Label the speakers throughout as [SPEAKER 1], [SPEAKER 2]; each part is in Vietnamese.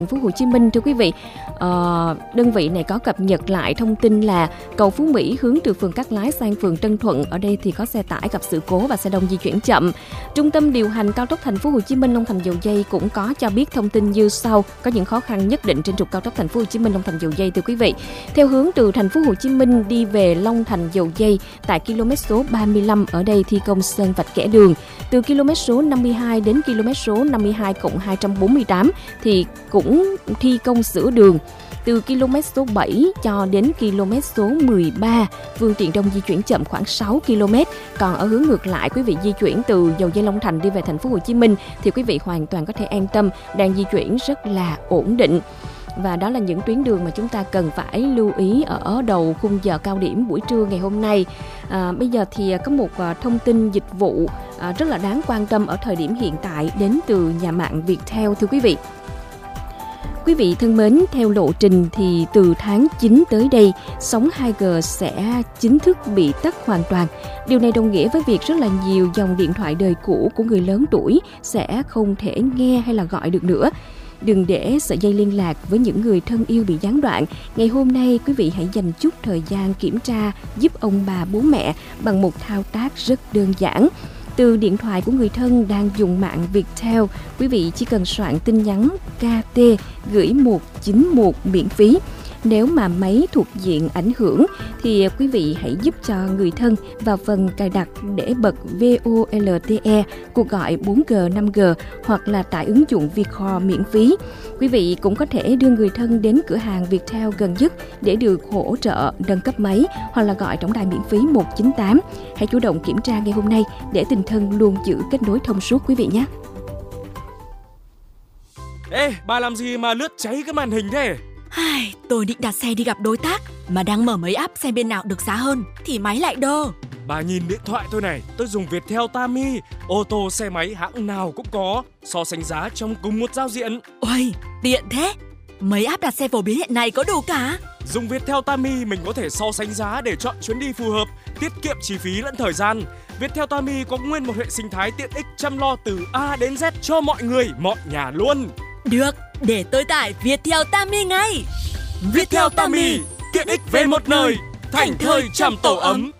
[SPEAKER 1] Thành phố Hồ Chí Minh, thưa quý vị, đơn vị này có cập nhật lại thông tin là cầu Phú Mỹ hướng từ phường Cát Lái sang phường Tân Thuận, ở đây thì có xe tải gặp sự cố và xe đông di chuyển chậm. Trung tâm điều hành cao tốc Thành phố Hồ Chí Minh Long Thành Dầu Giây cũng có cho biết thông tin như sau: có những khó khăn nhất định trên trục cao tốc Thành phố Hồ Chí Minh Long Thành Dầu Giây, thưa quý vị. Theo hướng từ Thành phố Hồ Chí Minh đi về Long Thành Dầu Giây tại km số 35, ở đây thi công sơn vạch kẻ đường. Từ km số 52 đến km số 52+248 thì cũng thi công sửa đường. Từ km số 7 cho đến km số 13, phương tiện đông di chuyển chậm khoảng 6 km. Còn ở hướng ngược lại, quý vị di chuyển từ Dầu Giây Long Thành đi về Thành phố Hồ Chí Minh thì quý vị hoàn toàn có thể an tâm, đang di chuyển rất là ổn định. Và đó là những tuyến đường mà chúng ta cần phải lưu ý ở đầu khung giờ cao điểm buổi trưa ngày hôm nay. Bây giờ thì có một thông tin dịch vụ rất là đáng quan tâm ở thời điểm hiện tại đến từ nhà mạng Viettel, thưa quý vị. Quý vị thân mến, theo lộ trình thì từ tháng 9 tới đây, sóng 2G sẽ chính thức bị tắt hoàn toàn. Điều này đồng nghĩa với việc rất là nhiều dòng điện thoại đời cũ của người lớn tuổi sẽ không thể nghe hay là gọi được nữa. Đừng để sợi dây liên lạc với những người thân yêu bị gián đoạn. Ngày hôm nay, quý vị hãy dành chút thời gian kiểm tra giúp ông bà bố mẹ bằng một thao tác rất đơn giản. Từ điện thoại của người thân đang dùng mạng Viettel, quý vị chỉ cần soạn tin nhắn KT gửi 191 miễn phí. Nếu mà máy thuộc diện ảnh hưởng thì quý vị hãy giúp cho người thân vào phần cài đặt để bật VoLTE, cuộc gọi 4G, 5G hoặc là tải ứng dụng Vietcall miễn phí. Quý vị cũng có thể đưa người thân đến cửa hàng Viettel gần nhất để được hỗ trợ nâng cấp máy hoặc là gọi tổng đài miễn phí 198. Hãy chủ động kiểm tra ngày hôm nay để tình thân luôn giữ kết nối thông suốt quý vị nhé.
[SPEAKER 2] Ê, bà làm gì mà lướt cháy cái màn hình thế?
[SPEAKER 3] Tôi định đặt xe đi gặp đối tác mà đang mở mấy app xem bên nào được giá hơn thì máy lại đơ.
[SPEAKER 2] Bà nhìn điện thoại tôi này, tôi dùng Viettel Tami, ô tô xe máy hãng nào cũng có, so sánh giá trong cùng một giao diện.
[SPEAKER 3] Ôi, tiện thế. Mấy app đặt xe phổ biến hiện nay có đủ cả.
[SPEAKER 2] Dùng Viettel Tami mình có thể so sánh giá để chọn chuyến đi phù hợp, tiết kiệm chi phí lẫn thời gian. Viettel Tami có nguyên một hệ sinh thái tiện ích chăm lo từ A đến Z cho mọi người, mọi nhà luôn.
[SPEAKER 3] Được, để tôi tải Viettel Tami ngay.
[SPEAKER 2] Viettel Tami, tiện ích về một nơi, thành thơi trầm tổ ấm.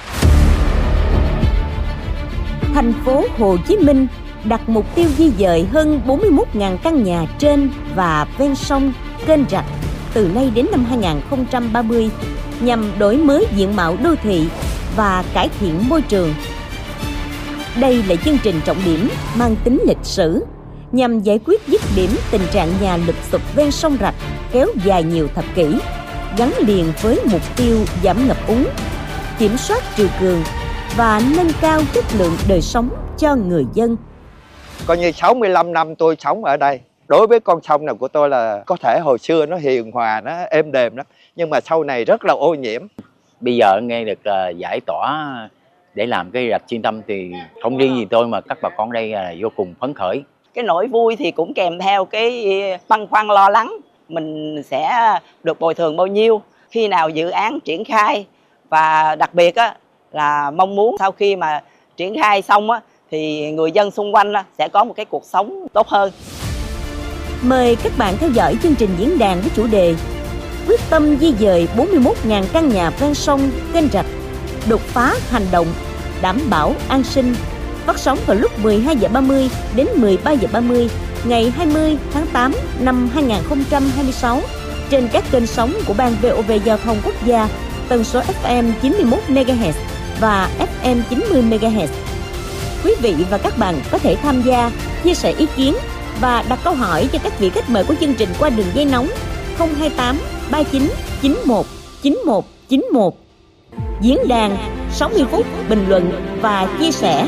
[SPEAKER 4] Thành phố Hồ Chí Minh đặt mục tiêu di dời hơn 41.000 căn nhà trên và ven sông, kênh rạch từ nay đến năm 2030 nhằm đổi mới diện mạo đô thị và cải thiện môi trường. Đây là chương trình trọng điểm mang tính lịch sử nhằm giải quyết dứt điểm tình trạng nhà lụp xụp ven sông rạch kéo dài nhiều thập kỷ, gắn liền với mục tiêu giảm ngập úng, kiểm soát triều cường và nâng cao chất lượng đời sống cho người dân.
[SPEAKER 5] Coi như 65 năm tôi sống ở đây. Đối với con sông này của tôi là có thể hồi xưa nó hiền hòa, nó êm đềm lắm, nhưng mà sau này rất là ô nhiễm.
[SPEAKER 6] Bây giờ nghe được giải tỏa để làm cái rạch xuyên tâm thì không riêng gì tôi mà các bà con đây là vô cùng phấn khởi.
[SPEAKER 7] Cái nỗi vui thì cũng kèm theo cái băn khoăn lo lắng, mình sẽ được bồi thường bao nhiêu, khi nào dự án triển khai, và đặc biệt á, là mong muốn sau khi mà triển khai xong á, thì người dân xung quanh á, sẽ có một cái cuộc sống tốt hơn.
[SPEAKER 4] Mời các bạn theo dõi chương trình diễn đàn với chủ đề quyết tâm di dời 41.000 căn nhà ven sông, kênh rạch, đột phá hành động, đảm bảo an sinh. Phát sóng vào lúc 12:30 đến 13:30 ngày 20 tháng 8 năm 2026 trên các kênh sóng của Ban VOV Giao thông Quốc gia, tần số FM 91 MHz và FM 90 MHz. Quý vị và các bạn có thể tham gia, chia sẻ ý kiến và đặt câu hỏi cho các vị khách mời của chương trình qua đường dây nóng 028 39 91 91 91. Diễn đàn 60 phút bình luận và chia sẻ.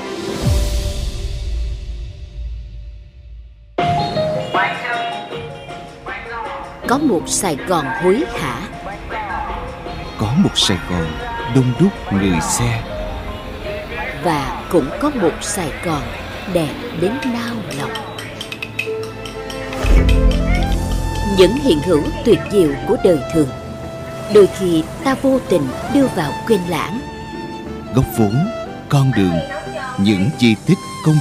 [SPEAKER 8] Có một Sài Gòn hối hả,
[SPEAKER 9] có một Sài Gòn đông đúc người xe,
[SPEAKER 8] và cũng có một Sài Gòn đẹp đến nao lòng. Những hiện hữu tuyệt diệu của đời thường, đôi khi ta vô tình đưa vào quên lãng.
[SPEAKER 9] Góc vốn, con đường, những chi tiết